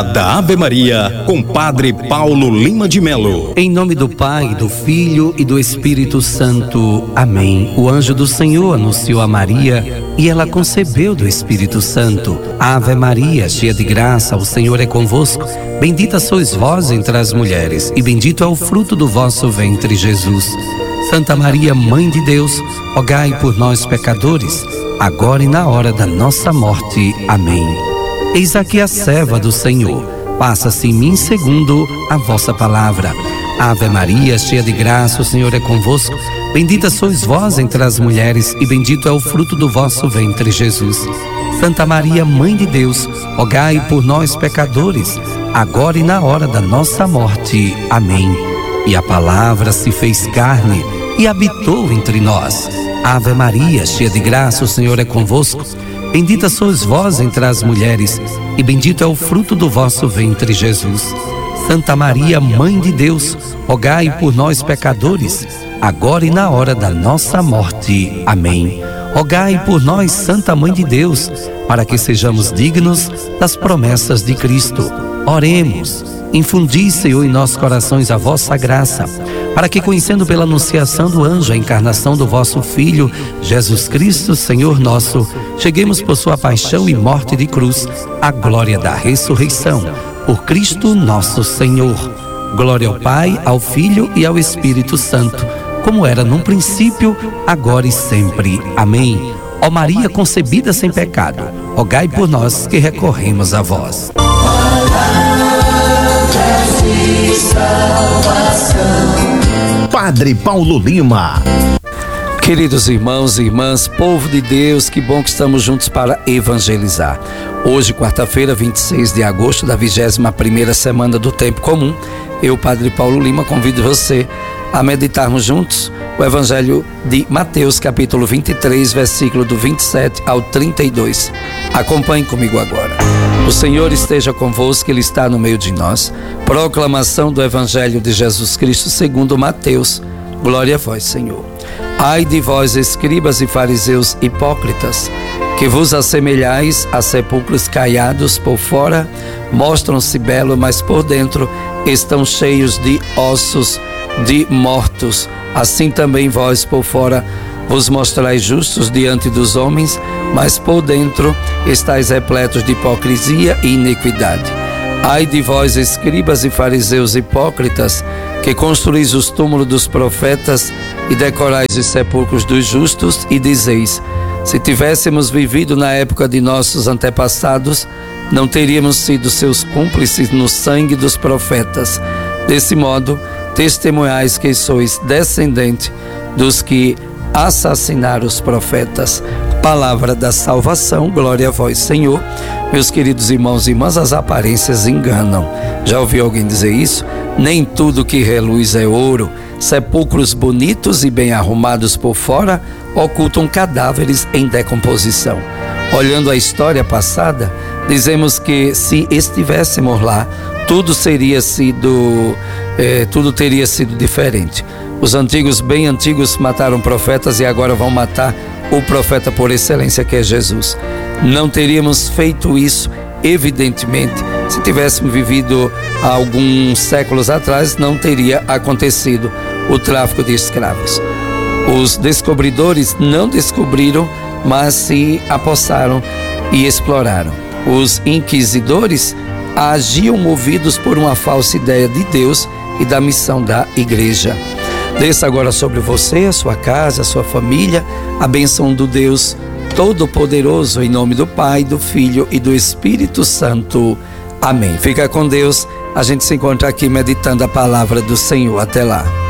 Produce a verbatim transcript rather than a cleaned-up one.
Hora da Ave Maria, com Padre Paulo Lima de Melo. Em nome do Pai, do Filho e do Espírito Santo. Amém. O anjo do Senhor anunciou a Maria e ela concebeu do Espírito Santo. Ave Maria, cheia de graça, o Senhor é convosco. Bendita sois vós entre as mulheres, e bendito é o fruto do vosso ventre, Jesus. Santa Maria, Mãe de Deus, rogai por nós, pecadores, agora e na hora da nossa morte. Amém. Eis aqui a serva do Senhor. Faça-se em mim segundo a vossa palavra. Ave Maria, cheia de graça, o Senhor é convosco. Bendita sois vós entre as mulheres, e bendito é o fruto do vosso ventre, Jesus. Santa Maria, Mãe de Deus, rogai por nós, pecadores, agora e na hora da nossa morte. Amém. E a palavra se fez carne e habitou entre nós. Ave Maria, cheia de graça, o Senhor é convosco. Bendita sois vós entre as mulheres, e bendito é o fruto do vosso ventre, Jesus. Santa Maria, Mãe de Deus, rogai por nós, pecadores, agora e na hora da nossa morte. Amém. Rogai por nós, Santa Mãe de Deus, para que sejamos dignos das promessas de Cristo. Oremos. Infundi, Senhor, em nossos corações a vossa graça, para que, conhecendo pela anunciação do anjo a encarnação do vosso Filho, Jesus Cristo, Senhor nosso, cheguemos por sua paixão e morte de cruz à glória da ressurreição. Por Cristo nosso Senhor. Glória ao Pai, ao Filho e ao Espírito Santo, como era no princípio, agora e sempre. Amém. Ó Maria concebida sem pecado, rogai por nós que recorremos a vós. Padre Paulo Lima. Queridos irmãos e irmãs, povo de Deus, que bom que estamos juntos para evangelizar. Hoje, quarta-feira, vinte e seis de agosto da vigésima primeira semana do Tempo Comum, eu, Padre Paulo Lima, convido você a meditarmos juntos o Evangelho de Mateus, capítulo vinte e três, versículo do vinte e sete ao trinta e dois. Acompanhe comigo agora. O Senhor esteja convosco, Ele está no meio de nós. Proclamação do Evangelho de Jesus Cristo segundo Mateus. Glória a vós, Senhor. Ai de vós, escribas e fariseus hipócritas, que vos assemelhais a sepulcros caiados por fora, mostram-se belos, mas por dentro estão cheios de ossos de mortos. Assim também vós por fora vos mostrais justos diante dos homens, mas por dentro estáis repletos de hipocrisia e iniquidade. Ai de vós, escribas e fariseus hipócritas, que construís os túmulos dos profetas e decorais os sepulcros dos justos, e dizeis: se tivéssemos vivido na época de nossos antepassados, não teríamos sido seus cúmplices no sangue dos profetas. Desse modo, testemunhais que sois descendente dos que assassinaram os profetas. Palavra da salvação, glória a vós, Senhor. Meus queridos irmãos e irmãs, as aparências enganam. Já ouviu alguém dizer isso? Nem tudo que reluz é ouro. Sepulcros bonitos e bem arrumados por fora ocultam cadáveres em decomposição. Olhando a história passada, dizemos que se estivéssemos lá, tudo seria sido, eh, tudo teria sido diferente. Os antigos, bem antigos, mataram profetas e agora vão matar o profeta por excelência, que é Jesus. Não teríamos feito isso, evidentemente. Se tivéssemos vivido há alguns séculos atrás, não teria acontecido o tráfico de escravos. Os descobridores não descobriram, mas se apossaram e exploraram. Os inquisidores agiam movidos por uma falsa ideia de Deus e da missão da igreja. Desça agora sobre você, a sua casa, a sua família, a bênção do Deus Todo-Poderoso, em nome do Pai, do Filho e do Espírito Santo. Amém. Fica com Deus. A gente se encontra aqui meditando a palavra do Senhor. Até lá.